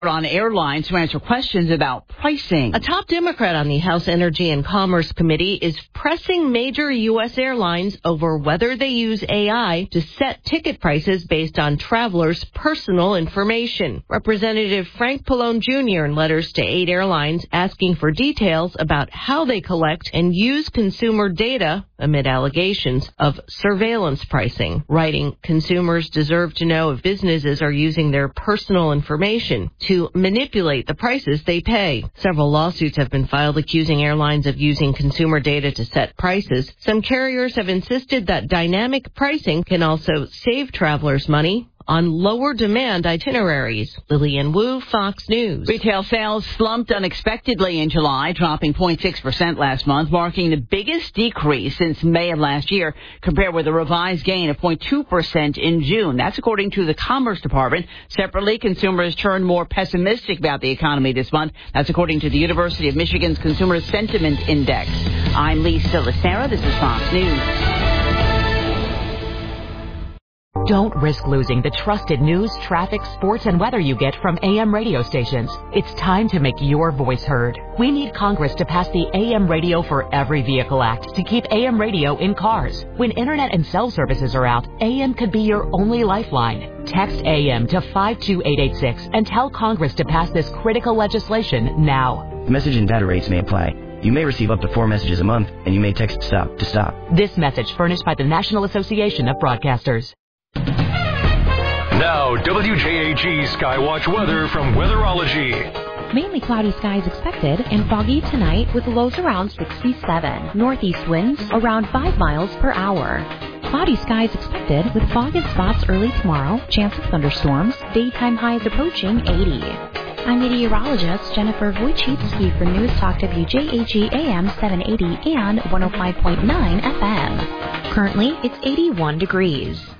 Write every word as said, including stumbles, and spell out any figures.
on airlines to answer questions about pricing. A top Democrat on the House Energy and Commerce Committee is pressing major U S airlines over whether they use A I to set ticket prices based on travelers' personal information. Representative Frank Pallone Junior in letters to eight airlines asking for details about how they collect and use consumer data amid allegations of surveillance pricing, writing, consumers deserve to know if businesses are using their personal information to manipulate the prices they pay. Several lawsuits have been filed accusing airlines of using consumer data to set prices. Some carriers have insisted that dynamic pricing can also save travelers money on lower demand itineraries. Lillian Wu, Fox News. Retail sales slumped unexpectedly in July, dropping zero point six percent last month, marking the biggest decrease since May of last year, compared with a revised gain of zero point two percent in June. That's according to the Commerce Department. Separately, consumers turned more pessimistic about the economy this month. That's according to the University of Michigan's Consumer Sentiment Index. I'm Lisa Lacera. This is Fox News. Don't risk losing the trusted news, traffic, sports, and weather you get from A M radio stations. It's time to make your voice heard. We need Congress to pass the A M Radio for Every Vehicle Act to keep A M radio in cars. When internet and cell services are out, A M could be your only lifeline. Text A M to five two eight eight six and tell Congress to pass this critical legislation now. Message and data rates may apply. You may receive up to four messages a month, and you may text STOP to stop. This message furnished by the National Association of Broadcasters. Now, W J A G Skywatch weather from Weatherology. Mainly cloudy skies expected and foggy tonight with lows around sixty-seven. Northeast winds around five miles per hour. Cloudy skies expected with fog in spots early tomorrow. Chance of thunderstorms. Daytime highs approaching eighty. I'm meteorologist Jennifer Wojcicki for News Talk W J A G A M seven eighty and one oh five point nine F M. Currently, it's eighty-one degrees.